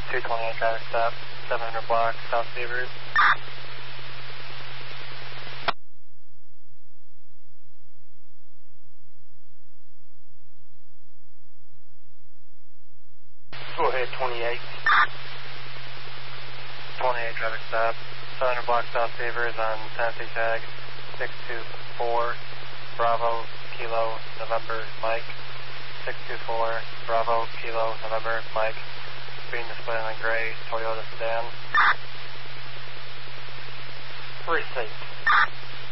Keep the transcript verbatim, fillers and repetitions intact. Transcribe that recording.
two twenty-eight traffic stop, seven hundred block, South Beavers. Go ahead, twenty-eight. twenty-eight traffic stop, seven hundred block, South Beavers on Tennessee tag, six two four, Bravo, Kilo, November, Mike. six two four, Bravo, Kilo, November, Mike. Being displayed on a gray Toyota sedan. Receipt.